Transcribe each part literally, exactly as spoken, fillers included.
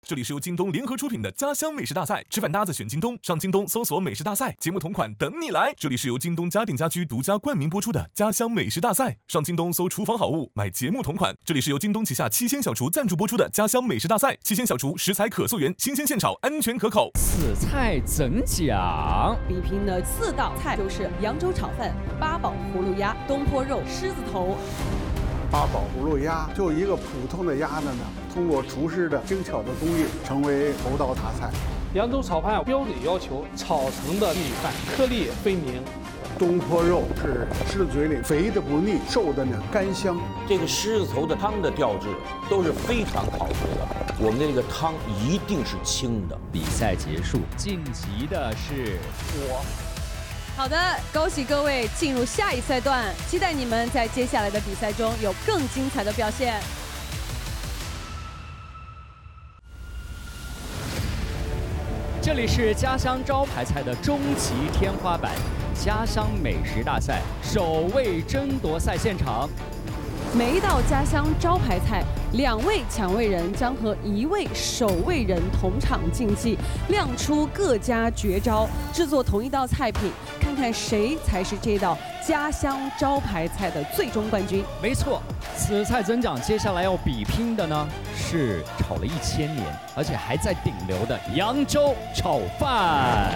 这里是由京东联合出品的家乡美食大赛，吃饭搭子选京东，上京东搜索美食大赛，节目同款等你来。这里是由京东家电家居独家冠名播出的家乡美食大赛，上京东搜厨房好物买节目同款。这里是由京东旗下七鲜小厨赞助播出的家乡美食大赛，七鲜小厨食材可溯源，新鲜现炒，安全可口。 此菜怎讲？ 比拼的四道菜就是扬州炒饭、八宝葫芦鸭、东坡肉、狮子头。 八宝葫芦鸭就一个普通的鸭子呢，通过厨师的精巧的工艺，成为头道大菜。 扬州炒饭标准要求炒成的米饭颗粒分明。 东坡肉是吃嘴里肥的不腻，瘦的呢甘香。 这个狮子头的汤的调制都是非常考究的，我们的这个汤一定是清的。 比赛结束，晋级的是我。 好的，恭喜各位进入下一赛段，期待你们在接下来的比赛中有更精彩的表现。 这里是家乡招牌菜的终极天花板——家乡美食大赛首位争夺赛现场。 每一道家乡招牌菜，两位抢位人将和一位守卫人同场竞技，亮出各家绝招，制作同一道菜品，看看谁才是这道家乡招牌菜的最终冠军。 没错，此菜怎讲？接下来要比拼的呢，是炒了一千年，而且还在顶流的扬州炒饭。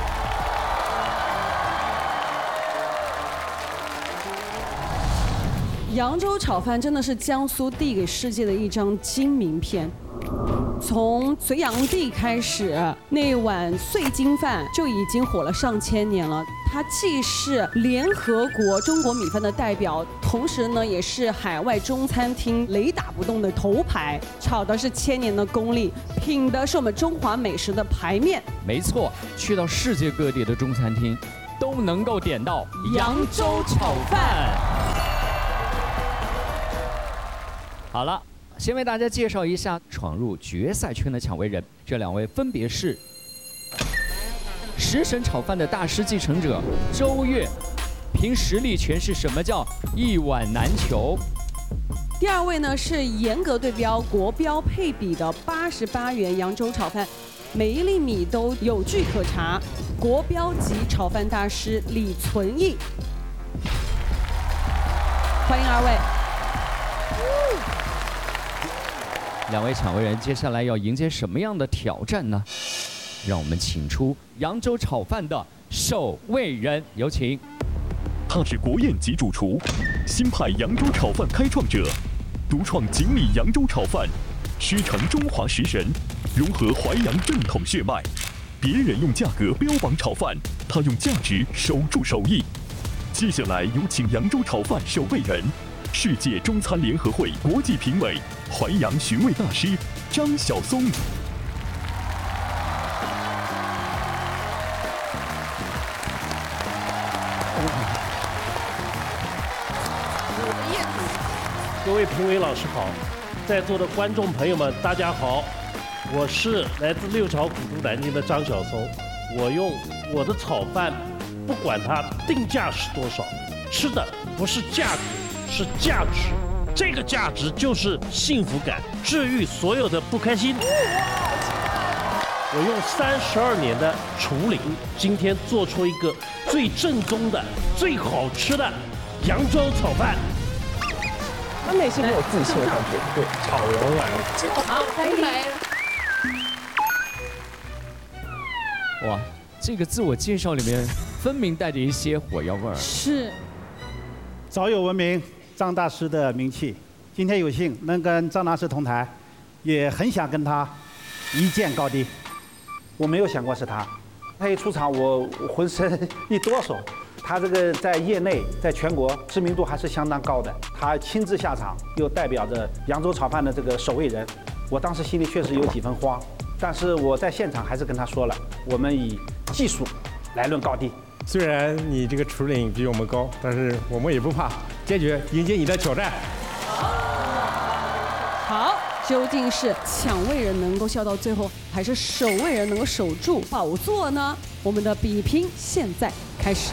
扬州炒饭真的是江苏递给世界的一张金名片。从隋炀帝开始，那碗碎金饭就已经火了上千年了。它既是联合国中国米饭的代表，同时呢也是海外中餐厅雷打不动的头牌。炒的是千年的功力，品的是我们中华美食的牌面。 没错，去到世界各地的中餐厅都能够点到扬州炒饭。好了，先为大家介绍一下闯入决赛圈的抢位人，这两位分别是食神炒饭的大师继承者周越，凭实力诠释什么叫一碗难求。 第二位呢是严格对标国标配比的八十八元扬州炒饭，每一粒米都有据可查，国标级炒饭大师李存义。欢迎二位。 两位抢位人接下来要迎接什么样的挑战呢？让我们请出扬州炒饭的守卫人，有请。 他是国宴级主厨，新派扬州炒饭开创者，独创锦鲤扬州炒饭，师承中华食神，融合淮扬正统血脉。别人用价格标榜炒饭，他用价值守住手艺。接下来有请扬州炒饭守卫人，世界中餐联合会国际评委、淮扬寻味大师张晓松。 各位评委老师好，在座的观众朋友们大家好，我是来自六朝古都南京的张晓松。我用我的炒饭，不管它定价是多少，吃的不是价格，是价值。这个价值就是幸福感，治愈所有的不开心。我用三十二年的厨龄，今天做出一个最正宗的、最好吃的扬州炒饭。 他内心很有自信的感觉，对， 炒人来了。 好，欢迎来。 哇，这个自我介绍里面分明带着一些火药味儿。 是。 早有闻名张大师的名气，今天有幸能跟张大师同台，也很想跟他一见高低。我没有想过是他，他一出场我浑身一哆嗦。他这个在业内，在全国知名度还是相当高的。他亲自下场，又代表着扬州炒饭的这个守卫人，我当时心里确实有几分慌，但是我在现场还是跟他说了，我们以技术来论高低。 虽然你这个厨龄比我们高，但是我们也不怕，坚决迎接你的挑战。 好，究竟是抢位人能够笑到最后，还是守卫人能够守住宝座呢？我们的比拼现在开始。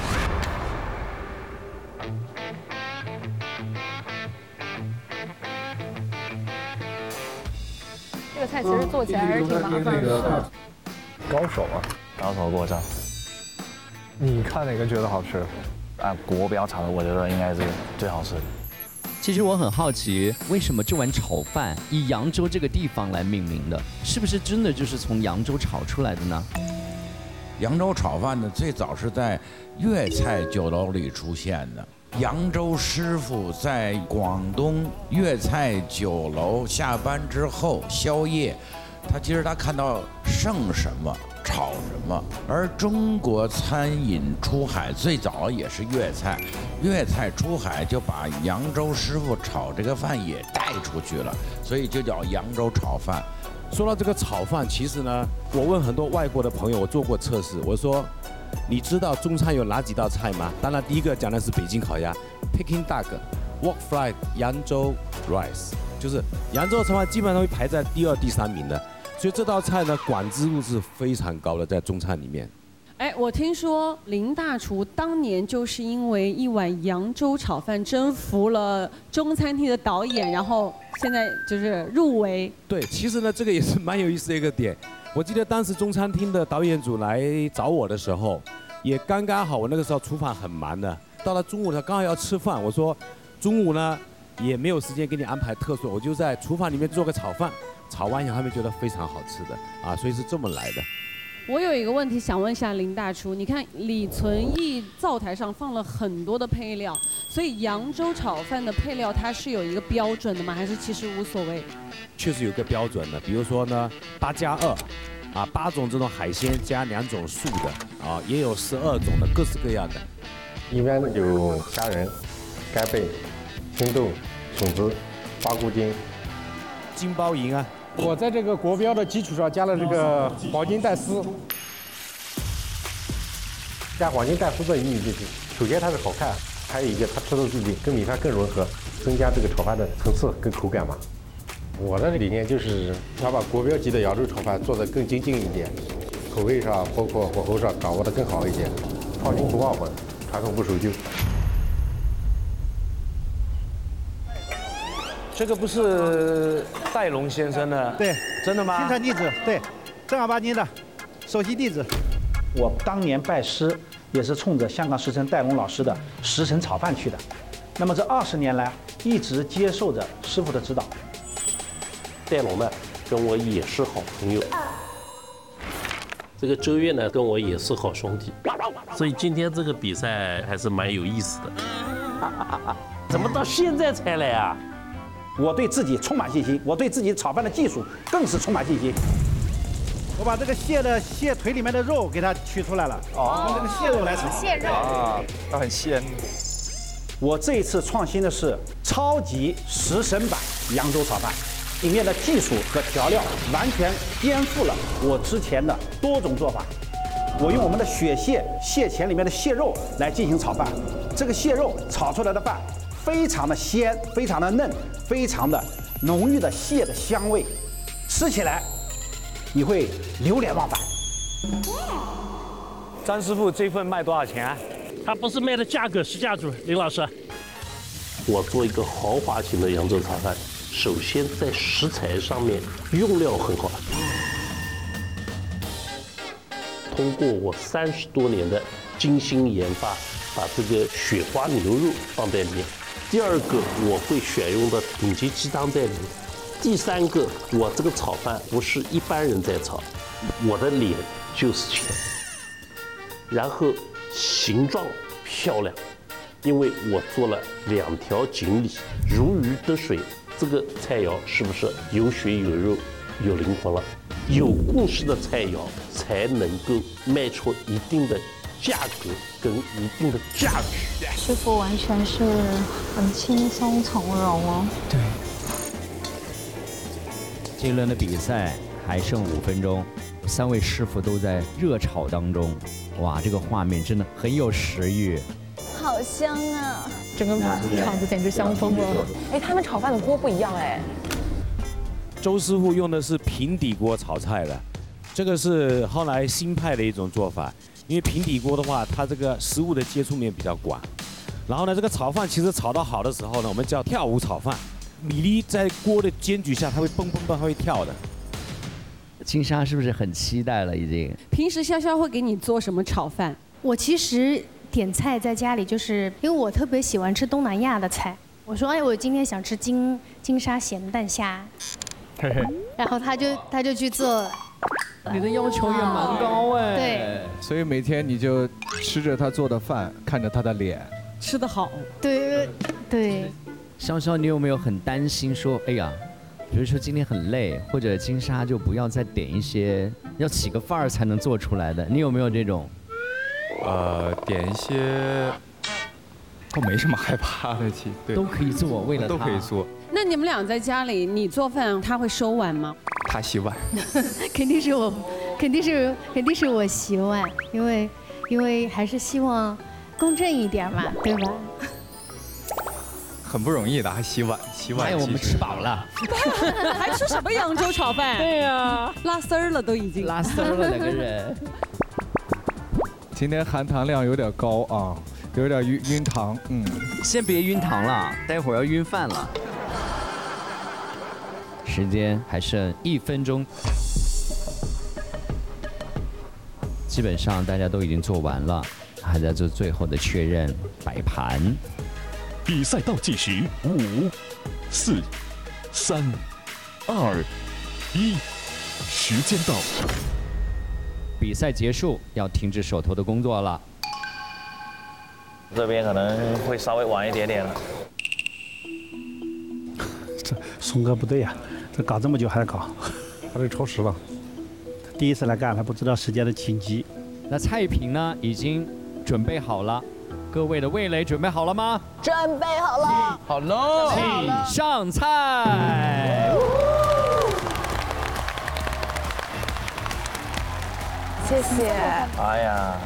这个菜其实做起来还是挺麻烦的。 高手啊，高手过招。你看哪个觉得好吃？按国标炒的，我觉得应该是最好吃的。 其实我很好奇，为什么这碗炒饭以扬州这个地方来命名的？是不是真的就是从扬州炒出来的呢？ 扬州炒饭呢，最早是在粤菜酒楼里出现的。扬州师傅在广东粤菜酒楼下班之后宵夜，他其实他看到剩什么炒什么。而中国餐饮出海最早也是粤菜，粤菜出海就把扬州师傅炒这个饭也带出去了，所以就叫扬州炒饭。 说到这个炒饭，其实呢，我问很多外国的朋友，我做过测试，我说，你知道中餐有哪几道菜吗？当然，第一个讲的是北京烤鸭 ，Peking duck、wok fried、扬州 rice， 就是扬州的炒饭基本上会排在第二、第三名的，所以这道菜呢，管制度是非常高的，在中餐里面。 哎，我听说林大厨当年就是因为一碗扬州炒饭征服了中餐厅的导演，然后现在就是入围。 对，其实呢，这个也是蛮有意思的一个点。我记得当时中餐厅的导演组来找我的时候，也刚刚好，我那个时候厨房很忙的，到了中午呢，刚好要吃饭，我说中午呢也没有时间给你安排特殊，我就在厨房里面做个炒饭，炒完以后他们觉得非常好吃的啊，所以是这么来的。 我有一个问题想问一下林大厨，你看李存义灶台上放了很多的配料，所以扬州炒饭的配料它是有一个标准的吗？还是其实无所谓？ 确实有个标准的，比如说呢，八加二，啊，八种这种海鲜加两种素的，啊，也有十二种的，各式各样的。 一般有虾仁、干贝、青豆、笋子、花菇精、 金包银啊。 我在这个国标的基础上加了这个黄金带丝，加黄金带丝的意义就是，首先它是好看，还有一个它吃的自己跟米饭更融合，增加这个炒饭的层次跟口感嘛。我的理念就是要把国标级的扬州炒饭做得更精进一点，口味上包括火候上掌握得更好一点，创新不忘本，传统不守旧。 这个不是戴龙先生的？ 对， 真的吗？ 亲传弟子，对，正儿八经的首席弟子。我当年拜师也是冲着香港师承戴龙老师的食神炒饭去的，那么这二十年来一直接受着师傅的指导。 戴龙呢，跟我也是好朋友。这个周越呢，跟我也是好兄弟，所以今天这个比赛还是蛮有意思的。怎么到现在才来啊？ 我对自己充满信心，我对自己炒饭的技术更是充满信心。我把这个蟹的蟹腿里面的肉给它取出来了，哦，用这个蟹肉来炒。 蟹肉啊，那很鲜。 我这一次创新的是超级食神版扬州炒饭，里面的技术和调料完全颠覆了我之前的多种做法。我用我们的雪蟹蟹钳里面的蟹肉来进行炒饭，这个蟹肉炒出来的饭非常的鲜，非常的嫩，非常的浓郁的蟹的香味，吃起来你会流连忘返。 张师傅，这份卖多少钱啊？ 它不是卖的价格是价主，林老师。我做一个豪华型的扬州炒饭，首先在食材上面用料很好，通过我三十多年的精心研发，把这个雪花牛肉放在里面。第二个，我会选用的顶级鸡汤在里面。第三个，我这个炒饭不是一般人在炒，我的脸就是钱。然后形状漂亮，因为我做了两条锦鲤，如鱼得水。这个菜肴是不是有血有肉、有灵魂了？有故事的菜肴才能够卖出一定的价格跟一定的价值。 师傅完全是很轻松从容哦。 对。这一轮的比赛还剩五分钟，三位师傅都在热炒当中，哇，这个画面真的很有食欲。 好香啊！ 整个场子简直香疯了。哎，他们炒饭的锅不一样哎。 周师傅用的是平底锅炒菜的，这个是后来新派的一种做法。因为平底锅的话，它这个食物的接触面比较广。然后呢，这个炒饭其实炒到好的时候呢，我们叫跳舞炒饭。米粒在锅的煎焗下，它会蹦蹦蹦，它会跳的。 金莎是不是很期待了？已经。 平时潇潇会给你做什么炒饭？ 我其实点菜在家里，就是因为我特别喜欢吃东南亚的菜。我说，哎，我今天想吃金金沙咸蛋虾， 嘿嘿。 然后他就他就去做。 你的要求也蛮高哎。 对。 所以每天你就吃着他做的饭，看着他的脸， 吃得好。 对对。 潇潇，你有没有很担心说，哎呀？比如说今天很累，或者金莎就不要再点一些要起个范儿才能做出来的，你有没有这种？ 呃，点一些，都没什么害怕的，其实都可以做，为了他都可以做。 那你们俩在家里，你做饭，他会收碗吗？ 他洗碗， 肯定是我，肯定是肯定是我洗碗，因为因为还是希望公正一点嘛，对吧？ 很不容易的，还洗碗，洗碗。 哎，我们吃饱了， 还吃什么扬州炒饭？ 对呀， 拉丝儿了都已经。 拉丝儿了两个人。 今天含糖量有点高啊，有点晕晕糖，嗯。 先别晕糖了，待会儿要晕饭了。时间还剩一分钟，基本上大家都已经做完了，还在做最后的确认摆盘。 比赛倒计时，五、四、三、二、一，时间到。 比赛结束，要停止手头的工作了。 这边可能会稍微晚一点点了。 这松哥不对呀、啊，这搞这么久还在搞， 他这超时了。 第一次来干，还不知道时间的紧急。 那菜品呢，已经准备好了。各位的味蕾准备好了吗？ 准备好了。 好喽，请上菜。 谢谢。 哎呀，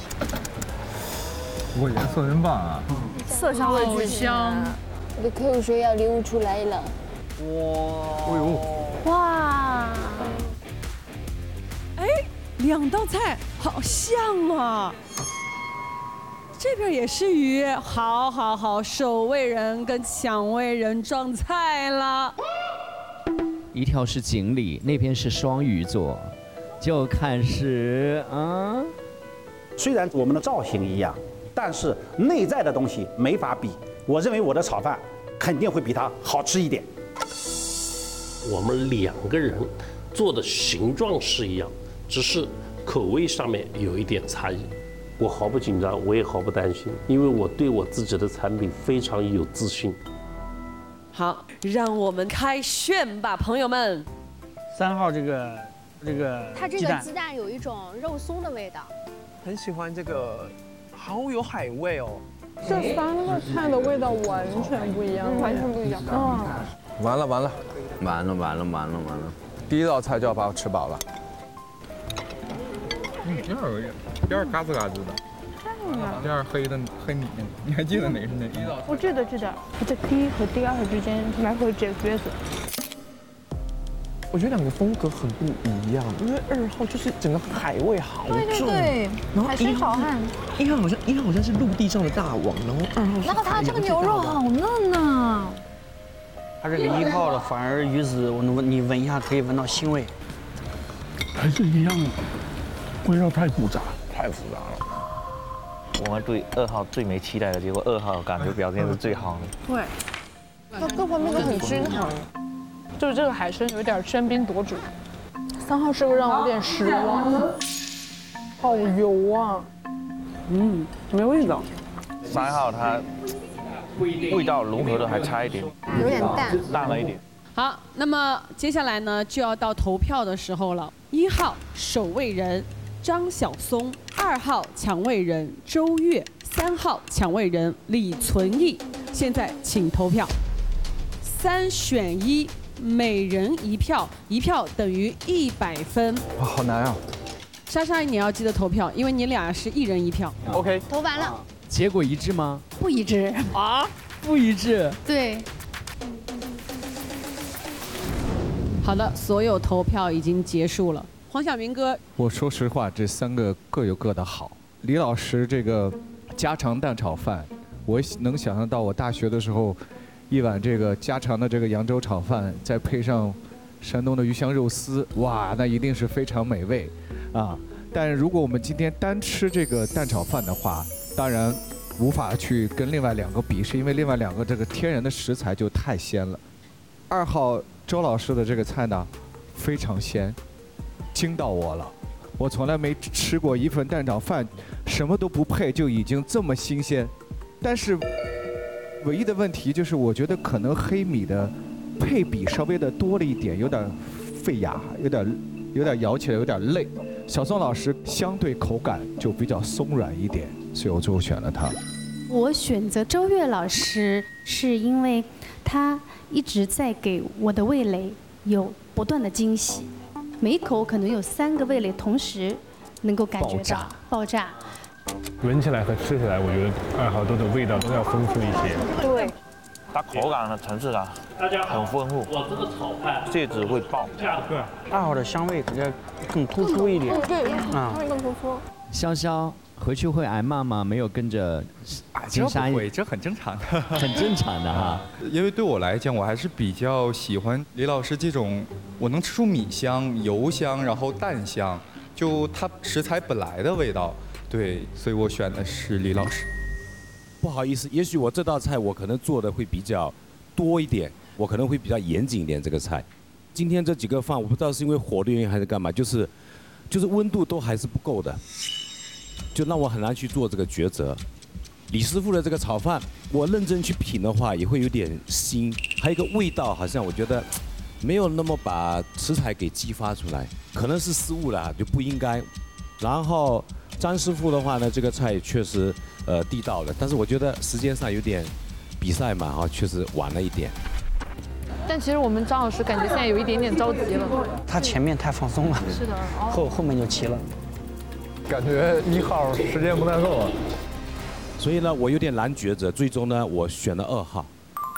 我颜色真棒啊！ 色香味俱全，我的口水要流出来了。 哇！ 哎呦！ 哇！ 哎，两道菜好像啊。这边也是鱼，好好好，守卫人跟抢位人撞菜了。 一条是锦鲤，那边是双鱼座，就看是啊。 虽然我们的造型一样，但是内在的东西没法比。我认为我的炒饭肯定会比它好吃一点。 我们两个人做的形状是一样，只是口味上面有一点差异。我毫不紧张，我也毫不担心，因为我对我自己的产品非常有自信。 好，让我们开炫吧，朋友们。 三号这个这个它这个鸡蛋有一种肉松的味道， 很喜欢这个，好有海味哦。 这三个菜的味道完全不一样，完全不一样。嗯， 完了完了， 完了完了完了完了， 第一道菜就要把我吃饱了。嗯，第二个也，第二嘎吱嘎吱的，第二黑的黑米那个，你还记得哪个是哪个？ 我记得记得，在第一和第二之间来回折靴子。 我觉得两个风格很不一样，因为二号就是整个海味好重， 对对对， 然后海参炒饭， 一号好像一号好像是陆地上的大王，然后二号是然后它这个牛肉好嫩呐。 它这个一号的反而鱼子，我闻你闻一下可以闻到腥味， 还是一样的。味道太复杂， 太复杂了。我们对二号最没期待的，结果二号感觉表现是最好的。 对，它各方面都很均衡，就是这个海参有点喧宾夺主。三号是个让我有点失望，好油啊，嗯，没味道。 三号它味道融合的还差一点， 有点淡， 淡了一点。 好，那么接下来呢就要到投票的时候了。一号守卫人张晓松，二号抢位人周越，三号抢位人李存义。现在请投票，三选一，每人一票，一票等于一百分。 哇，好难啊！ 莎莎，你要记得投票，因为你俩是一人一票。 OK， 投完了。 结果一致吗？ 不一致啊，不一致。 对。 好的，所有投票已经结束了。黄晓明哥， 我说实话，这三个各有各的好。李老师这个家常蛋炒饭，我能想象到我大学的时候，一碗这个家常的这个扬州炒饭，再配上山东的鱼香肉丝，哇，那一定是非常美味啊。但如果我们今天单吃这个蛋炒饭的话，当然无法去跟另外两个比，是因为另外两个这个天然的食材就太鲜了。二号周老师的这个菜呢，非常鲜，惊到我了。我从来没吃过一份蛋炒饭，什么都不配就已经这么新鲜。但是唯一的问题就是，我觉得可能黑米的配比稍微的多了一点，有点费牙，有点有点咬起来有点累。小宋老师相对口感就比较松软一点，所以我最后选了他。 我选择周越老师，是因为他一直在给我的味蕾有不断的惊喜。每一口可能有三个味蕾同时能够感觉到爆炸， 闻起来和吃起来，我觉得二号豆的味道都要丰富一些。 对， 它口感和层次感很丰富。 我这个炒饭芥子会爆。 对，二号的香味感觉更突出一点。 嗯，对， 啊香味更突出。 潇潇回去会挨骂吗？没有跟着金沙， 不会，这很正常的， 很正常的哈。 因为对我来讲，我还是比较喜欢李老师这种，我能吃出米香、油香，然后蛋香，就它食材本来的味道。对，所以我选的是李老师。 不好意思，也许我这道菜我可能做的会比较多一点，我可能会比较严谨一点这个菜。今天这几个饭，我不知道是因为火的原因还是干嘛，就是就是温度都还是不够的。就让我很难去做这个抉择。李师傅的这个炒饭，我认真去品的话，也会有点腥，还有一个味道，好像我觉得没有那么把食材给激发出来，可能是失误了，就不应该。然后张师傅的话呢，这个菜确实呃地道的，但是我觉得时间上有点比赛嘛哈，确实晚了一点。 但其实我们张老师感觉现在有一点点着急了。 他前面太放松了， 是的，哦、 后后面就齐了。 感觉一号时间不太够啊， 所以呢，我有点难抉择，最终呢，我选了二号。